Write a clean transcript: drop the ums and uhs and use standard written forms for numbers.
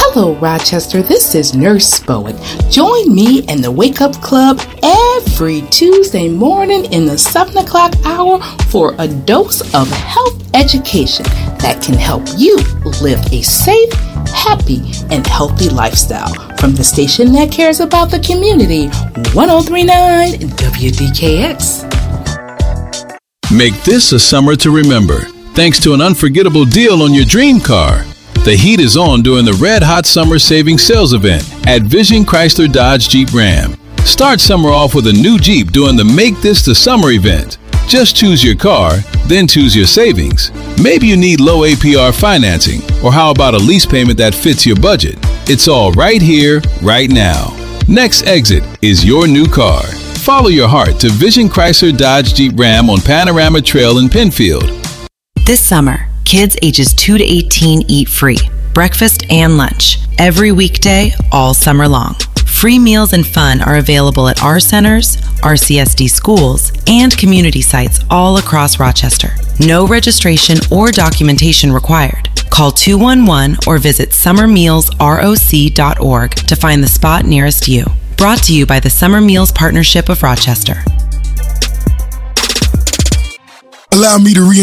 Hello, Rochester. This is Nurse Bowen. Join me in the Wake Up Club every Tuesday morning in the 7 o'clock hour for a dose of health education that can help you live a safe, happy, and healthy lifestyle. From the station that cares about the community, 103.9 WDKX. Make this a summer to remember, thanks to an unforgettable deal on your dream car. The heat is on during the Red Hot Summer Savings Sales Event at Vision Chrysler Dodge Jeep Ram. Start summer off with a new Jeep during the Make This the Summer event. Just choose your car, then choose your savings. Maybe you need low APR financing, or how about a lease payment that fits your budget? It's all right here, right now. Next exit is your new car. Follow your heart to Vision Chrysler Dodge Jeep Ram on Panorama Trail in Penfield. This summer, kids ages 2 to 18 eat free, breakfast and lunch, every weekday, all summer long. Free meals and fun are available at our centers, RCSD schools, and community sites all across Rochester. No registration or documentation required. Call 211 or visit summermealsroc.org to find the spot nearest you. Brought to you by the Summer Meals Partnership of Rochester. Allow me to